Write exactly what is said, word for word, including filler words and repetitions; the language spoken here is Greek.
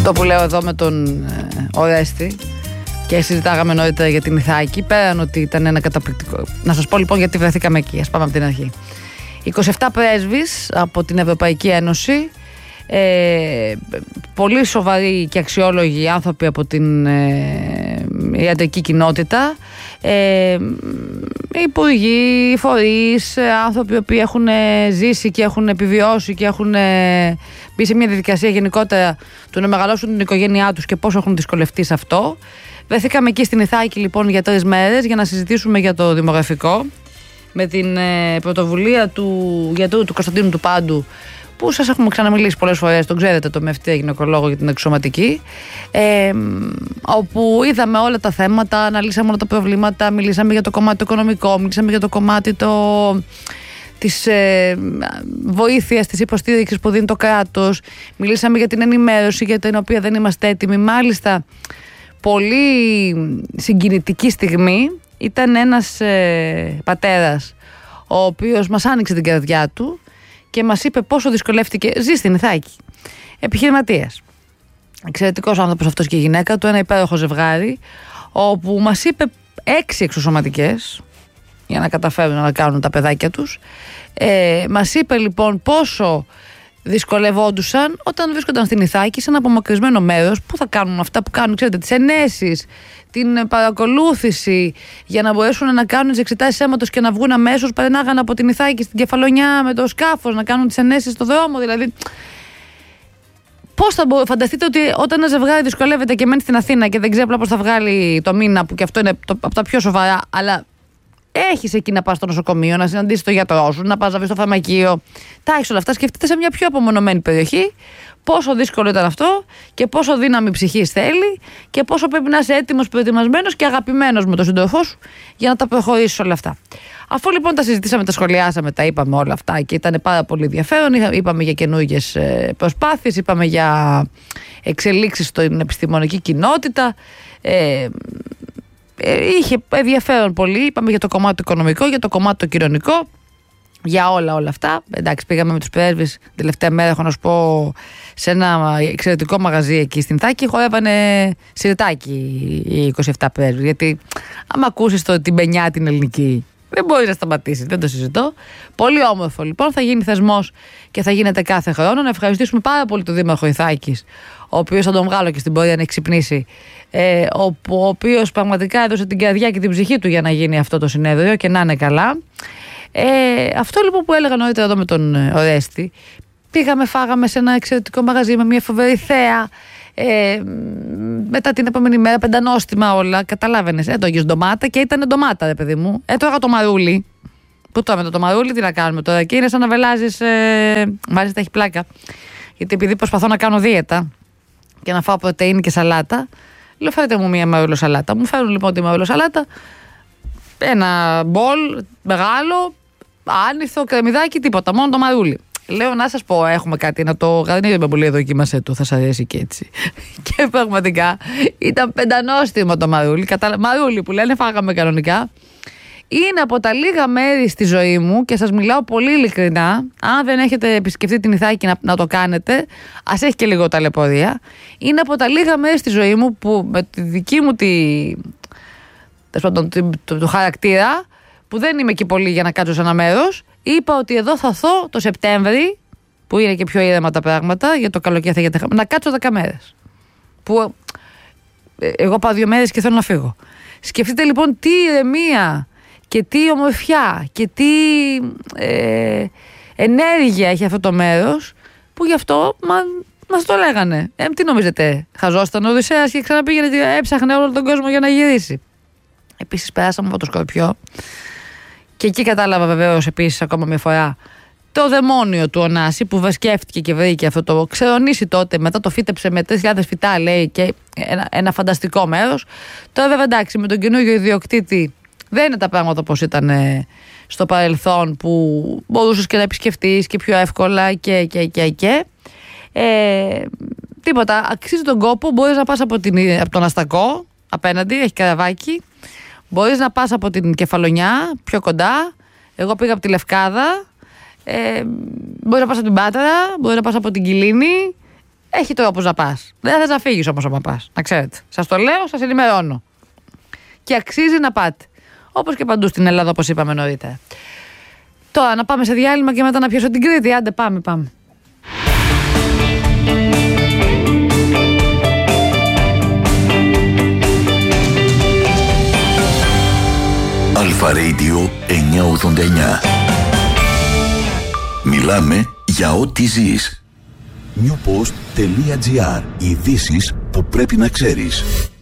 Αυτό που λέω εδώ με τον ε, Ορέστη και συζητάγαμε νωρίτερα για την Ιθάκη, πέραν ότι ήταν ένα καταπληκτικό. Να σας πω λοιπόν γιατί βρεθήκαμε εκεί. Ας πάμε από την αρχή. είκοσι επτά πρέσβεις από την Ευρωπαϊκή Ένωση, ε, πολύ σοβαροί και αξιόλογοι άνθρωποι από την ε, ιατρική κοινότητα, ε, υπουργοί, φορείς, άνθρωποι που έχουν ζήσει και έχουν επιβιώσει και έχουν μπει σε μια διαδικασία γενικότερα του να μεγαλώσουν την οικογένειά τους και πόσο έχουν δυσκολευτεί σε αυτό. Βρεθήκαμε εκεί στην Ιθάκη λοιπόν για τρεις μέρες για να συζητήσουμε για το δημογραφικό με την ε, πρωτοβουλία του γιατρού του Κωνσταντίνου του Πάντου, που σας έχουμε ξαναμιλήσει πολλές φορές, τον ξέρετε, το μευτή γυναικολόγο για την εξωματική, ε, όπου είδαμε όλα τα θέματα, αναλύσαμε όλα τα προβλήματα, μιλήσαμε για το κομμάτι το οικονομικό, μιλήσαμε για το κομμάτι το, της ε, βοήθειας, της υποστήριξης που δίνει το κράτος, μιλήσαμε για την ενημέρωση για την οποία δεν είμαστε έτοιμοι. Μάλιστα, πολύ συγκινητική στιγμή ήταν ένας ε, πατέρας ο οποίος μας άνοιξε την καρδιά του και μας είπε πόσο δυσκολεύτηκε. Ζει στην Ιθάκη, επιχειρηματίας, εξαιρετικός άνθρωπος αυτός και η γυναίκα του, ένα υπέροχο ζευγάρι, όπου μας είπε έξι εξωσωματικές για να καταφέρουν να κάνουν τα παιδάκια τους. ε, μας είπε λοιπόν πόσο δυσκολευόντουσαν όταν βρίσκονταν στην Ιθάκη, σε ένα απομακρυσμένο μέρος, που θα κάνουν αυτά που κάνουν, ξέρετε, τις ενέσεις, την παρακολούθηση για να μπορέσουν να κάνουν τις εξετάσεις αίματος και να βγουν αμέσως. Περνάγαν από την Ιθάκη στην Κεφαλονιά με το σκάφος να κάνουν τις ενέσεις στο δρόμο. Δηλαδή, πώς θα μπο... φανταστείτε ότι όταν ένα ζευγάρι δυσκολεύεται και μένει στην Αθήνα και δεν ξέρει απλά πώς θα βγάλει το μήνα, που και αυτό είναι το... από τα πιο σοβαρά, αλλά έχεις εκεί να πας στο νοσοκομείο, να συναντήσεις τον γιατρό σου, να πας να βρεις στο φαρμακείο. Τα έχεις όλα αυτά. Σκεφτείτε σε μια πιο απομονωμένη περιοχή πόσο δύσκολο ήταν αυτό και πόσο δύναμη ψυχής θέλει και πόσο πρέπει να είσαι έτοιμος, προετοιμασμένος και αγαπημένος με τον σύντροφό σου για να τα προχωρήσεις όλα αυτά. Αφού λοιπόν τα συζητήσαμε, τα σχολιάσαμε, τα είπαμε όλα αυτά και ήταν πάρα πολύ ενδιαφέρον, είπαμε για καινούργιες προσπάθειες, είπαμε για εξελίξεις στην επιστημονική κοινότητα. Ε, Είχε ενδιαφέρον πολύ. Είπαμε για το κομμάτι το οικονομικό, για το κομμάτι το κοινωνικό, για όλα όλα αυτά. Εντάξει, πήγαμε με τους πρέσβεις την τελευταία μέρα, έχω να σου πω, σε ένα εξαιρετικό μαγαζί εκεί στην Θάκη. Χορεύανε σιρτάκι οι είκοσι επτά πρέσβεις. Γιατί άμα ακούσεις το, την πενιά την ελληνική, δεν μπορείς να σταματήσεις, δεν το συζητώ. Πολύ όμορφο λοιπόν, θα γίνει θεσμός και θα γίνεται κάθε χρόνο. Να ευχαριστήσουμε πάρα πολύ τον Δήμαρχο Ιθάκης, ο οποίος θα τον βγάλω και στην πορεία να έχει ξυπνήσει, ε, ο, ο οποίος πραγματικά έδωσε την καρδιά και την ψυχή του για να γίνει αυτό το συνέδριο και να είναι καλά. Ε, αυτό λοιπόν που έλεγα νωρίτερα εδώ με τον Ορέστη, πήγαμε, φάγαμε σε ένα εξαιρετικό μαγαζί με μια φοβερή θέα. Ε, μετά την επόμενη μέρα πεντανόστιμα όλα, καταλάβαινες, έτρωγες ντομάτα και ήταν ντομάτα, ρε παιδί μου. Έτρωγα το μαρούλι. Πού τρώμε το, το μαρούλι, τι να κάνουμε τώρα? Και είναι σαν να βελάζεις, ε, μάλιστα έχει πλάκα, γιατί επειδή προσπαθώ να κάνω δίαιτα και να φάω πρωτεΐνη και σαλάτα, λέω φέρετε μου μια μαρούλο σαλάτα. Μου φέρουν λοιπόν τη μαρούλο σαλάτα, ένα μπολ μεγάλο, άνηθο, κρεμμυδάκι, τίποτα, μόνο το μαρούλι. Λέω να σας πω, έχουμε κάτι να το γαρνίρι με πολύ, δοκίμασέ το, θα σας αρέσει και έτσι. Και πραγματικά ήταν πεντανόστιμο το μαρούλι, κατα... μαρούλι που λένε, φάγαμε κανονικά. Είναι από τα λίγα μέρη στη ζωή μου και σας μιλάω πολύ ειλικρινά, αν δεν έχετε επισκεφτεί την Ιθάκη να, να το κάνετε, ας έχει και λίγο ταλαιπωρία. Είναι από τα λίγα μέρη στη ζωή μου που με τη δική μου τη, το, το, το, το χαρακτήρα, που δεν είμαι και πολύ για να κάτσω σε ένα μέρος, είπα ότι εδώ θα έρθω το Σεπτέμβρη, που είναι και πιο ήρεμα τα πράγματα, για το καλοκαίρι θα γίνεται, να κάτσω δέκα μέρες. Που εγώ πάω δύο μέρες και θέλω να φύγω. Σκεφτείτε λοιπόν τι ηρεμία και τι ομορφιά και τι ε, ενέργεια έχει αυτό το μέρος, που γι' αυτό μα, μας το λέγανε. Ε, τι νομίζετε, χαζόσταν ο Οδυσσέας και ξαναπήγαινε και έψαχνε όλο τον κόσμο για να γυρίσει. Επίσης περάσαμε από το Σκορπιό και εκεί κατάλαβα βεβαίως επίσης ακόμα μια φορά το δαιμόνιο του Ωνάση, που σκέφτηκε και βρήκε αυτό το ξερονήσι τότε, μετά το φύτεψε με τρεις χιλιάδες φυτά, λέει, και ένα, ένα φανταστικό μέρος. Τώρα βέβαια εντάξει, με τον καινούργιο ιδιοκτήτη δεν είναι τα πράγματα όπως ήταν στο παρελθόν, που μπορούσες και να επισκεφτείς και πιο εύκολα και και και και ε, τίποτα, αξίζει τον κόπο. Μπορείς να πας από, την, από τον Αστακό απέναντι, έχει καραβάκι. Μπορείς να πας από την Κεφαλονιά πιο κοντά. Εγώ πήγα από τη Λευκάδα. Ε, μπορείς να πας από την Πάτρα, μπορείς να πας από την Κιλίνη. έχει τρόπους να πας. Δεν θες να φύγεις όμως άμα πας. Να ξέρετε. Σας το λέω, σας ενημερώνω. Και αξίζει να πάτε. Όπως και παντού στην Ελλάδα, όπως είπαμε νωρίτερα. Τώρα να πάμε σε διάλειμμα και μετά να πιάσω την Κρήτη. Άντε, πάμε, πάμε. Αλφα Radio εννιακόσια ογδόντα εννιά. Μιλάμε για ό,τι ζεις. newpost.gr. Ειδήσεις που πρέπει να ξέρεις.